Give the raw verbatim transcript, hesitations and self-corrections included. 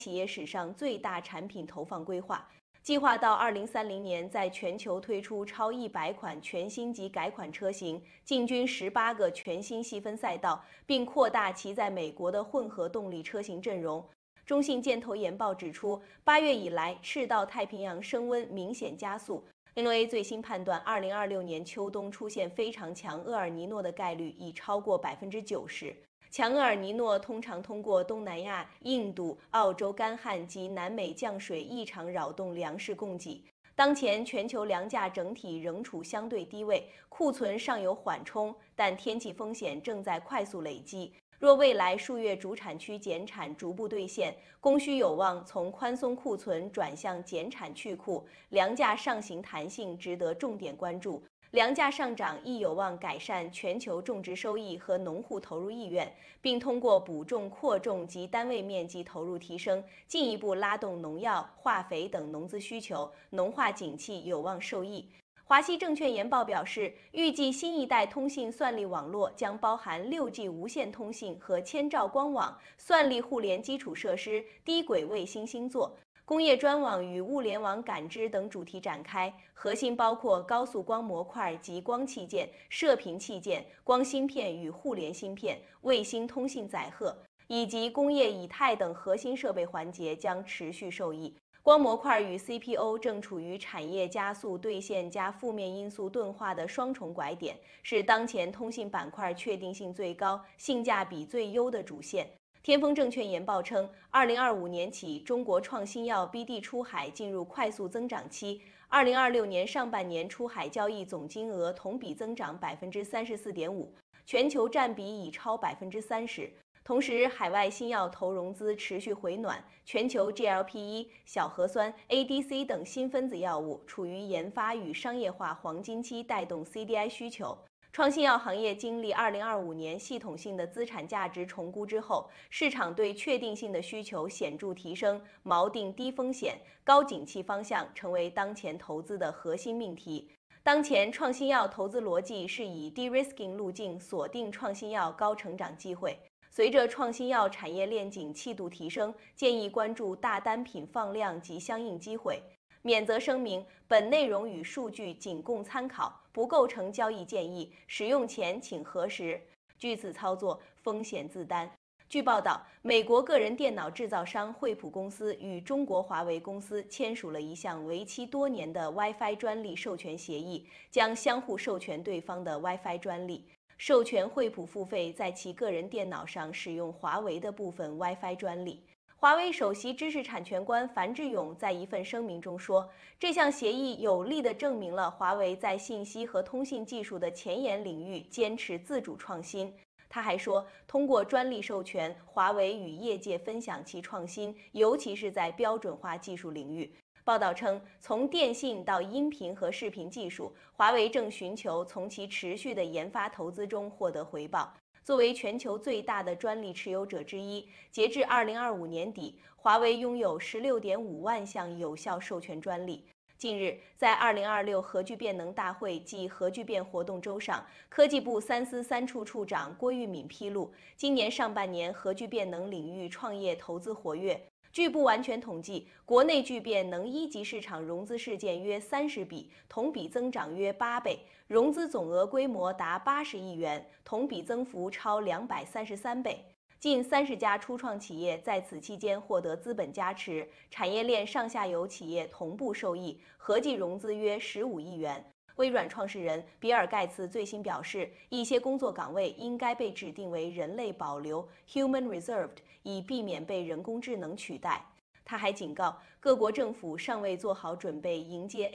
企业史上最大产品投放规划，计划到二零三零年在全球推出超一百款全新及改款车型，进军十八个全新细分赛道，并扩大其在美国的混合动力车型阵容。中信建投研报指出，八月以来，赤道太平洋升温明显加速。N O A 最新判断，二零二六年秋冬出现非常强厄尔尼诺的概率已超过百分之九十。强厄尔尼诺通常通过东南亚、印度、澳洲干旱及南美降水异常扰动粮食供给。当前全球粮价整体仍处相对低位，库存尚有缓冲，但天气风险正在快速累积。若未来数月主产区减产逐步兑现，供需有望从宽松库存转向减产去库，粮价上行弹性值得重点关注。粮价上涨亦有望改善全球种植收益和农户投入意愿，并通过补种扩种及单位面积投入提升，进一步拉动农药、化肥等农资需求，农化景气有望受益。华西证券研报表示，预计新一代通信算力网络将包含 六 G 无线通信和千兆光网、算力互联基础设施、低轨卫星星座、工业专网与物联网感知等主题展开，核心包括高速光模块及光器件、射频器件、光芯片与互联芯片、卫星通信载荷，以及工业以太等核心设备环节将持续受益。光模块与 C P O 正处于产业加速兑现加负面因素钝化的双重拐点，是当前通信板块确定性最高、性价比最优的主线。天风证券研报称，二零二五年起，中国创新药 B D 出海进入快速增长期。二零二六年上半年出海交易总金额同比增长百分之三十四点五，全球占比已超百分之三十。同时，海外新药投融资持续回暖，全球 G L P 一、小核酸、A D C 等新分子药物处于研发与商业化黄金期，带动 C D I 需求。创新药行业经历二零二五年系统性的资产价值重估之后，市场对确定性的需求显著提升，锚定低风险、高景气方向成为当前投资的核心命题。当前创新药投资逻辑是以 de-risking 路径锁定创新药高成长机会。随着创新药产业链景气度提升，建议关注大单品放量及相应机会。免责声明：本内容与数据仅供参考，不构成交易建议，使用前请核实。据此操作，风险自担。据报道，美国个人电脑制造商惠普公司与中国华为公司签署了一项为期多年的 WiFi 专利授权协议，将相互授权对方的 WiFi 专利。授权惠普付费在其个人电脑上使用华为的部分 WiFi 专利。华为首席知识产权官樊志勇在一份声明中说，这项协议有力地证明了华为在信息和通信技术的前沿领域坚持自主创新。他还说，通过专利授权，华为与业界分享其创新，尤其是在标准化技术领域。报道称，从电信到音频和视频技术，华为正寻求从其持续的研发投资中获得回报。作为全球最大的专利持有者之一，截至二零二五年底，华为拥有 十六点五万项有效授权专利。近日，在二零二六核聚变能大会暨核聚变活动周上，科技部三司三处处长郭玉敏披露，今年上半年核聚变能领域创业投资活跃。据不完全统计，国内聚变能一级市场融资事件约三十笔，同比增长约八倍，融资总额规模达八十亿元，同比增幅超两百三十三倍。近三十家初创企业在此期间获得资本加持，产业链上下游企业同步受益，合计融资约十五亿元。微软创始人比尔·盖茨最新表示，一些工作岗位应该被指定为人类保留 （human reserved）， 以避免被人工智能取代。他还警告，各国政府尚未做好准备迎接